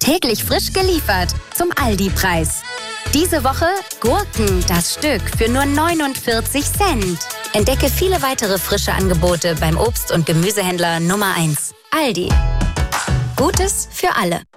Täglich frisch geliefert zum Aldi-Preis. Diese Woche Gurken das Stück für nur 49 Cent. Entdecke viele weitere frische Angebote beim Obst- und Gemüsehändler Nummer 1. Aldi. Gutes für alle.